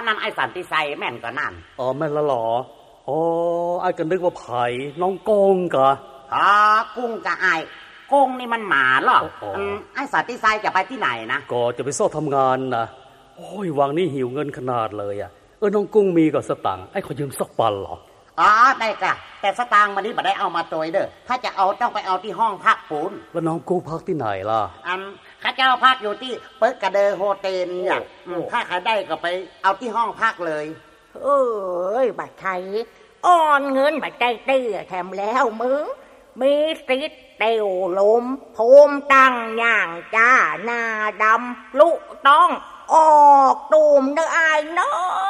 นั่นไอ้สันติไซแม่นก็นั่นอ๋อแม่นละหรออ๋อไอ้ก็นึกว่าไผ่น้องกงกะกุ้งกับไอ้กงนี่มันหมาหรอไอ้สันติไซจะไปที่ไหนนะก็จะไปซ่อทำงานนะโอ้ยวังนี้หิวเงินขนาดเลยอ่ะน้องกุ้งมีก็สตังค์ไอ้ขอยืมสักปันหรอได้จ้ะแต่สตางค์วันนี้บ่ได้เอามาตัวเด้อถ้าจะเอาต้องไปเอาที่ห้องพักปูนแล้วน้องกุ้งพักที่ไหนล่ะข้าเจ้าพักอยู่ที่เปิกกระเดอโฮเทลอย่างถ้าใครได้ก็ไปเอาที่ห้องพักเลยบัดไทยอ่อนเงินบัดใจเตี้ยแถมแล้วมึงมีสิทธิ์เตียวลมภูมิตั้งอย่างจ้าหน้าดำลุต้องออกตูมเด้อไอ้เนาะ